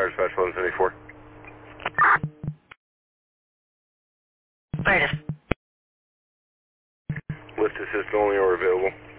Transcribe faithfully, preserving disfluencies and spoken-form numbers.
Fire Dispatch eleven seventy-four. Fire. Lift assist only or available.